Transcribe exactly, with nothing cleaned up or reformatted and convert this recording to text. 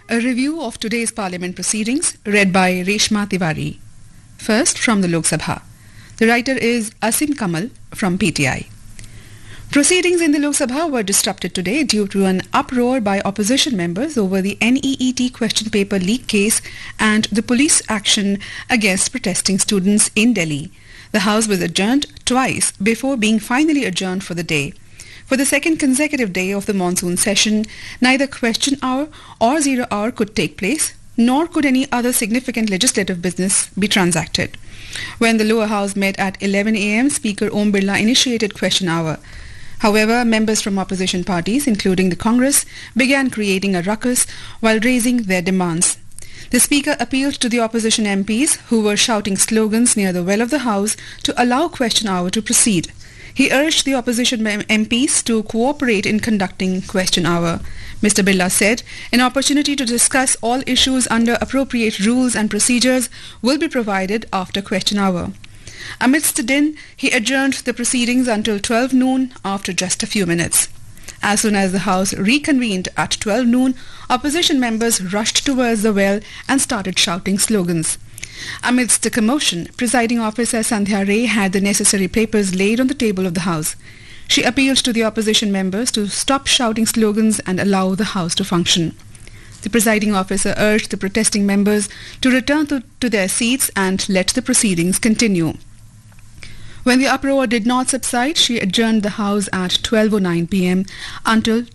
A review of today's Parliament proceedings read by Reshma Tiwari. First from the Lok Sabha. The writer is Asim Kamal from P T I. Proceedings in the Lok Sabha were disrupted today due to an uproar by opposition members over the N E E T question paper leak case and the police action against protesting students in Delhi. The House was adjourned twice before being finally adjourned for the day. For the second consecutive day of the monsoon session, neither question hour or zero hour could take place, nor could any other significant legislative business be transacted. When the lower house met at eleven a m, Speaker Om Birla initiated question hour. However, members from opposition parties, including the Congress, began creating a ruckus while raising their demands. The Speaker appealed to the opposition M Ps, who were shouting slogans near the well of the House, to allow question hour to proceed. He urged the opposition M Ps to cooperate in conducting question hour. Mister Birla said an opportunity to discuss all issues under appropriate rules and procedures will be provided after question hour. Amidst the din, he adjourned the proceedings until twelve noon after just a few minutes. As soon as the House reconvened at twelve noon, opposition members rushed towards the well and started shouting slogans. Amidst the commotion, Presiding Officer Sandhya Ray had the necessary papers laid on the table of the House. She appealed to the opposition members to stop shouting slogans and allow the House to function. The Presiding Officer urged the protesting members to return to, to their seats and let the proceedings continue. When the uproar did not subside, she adjourned the House at twelve oh nine p m until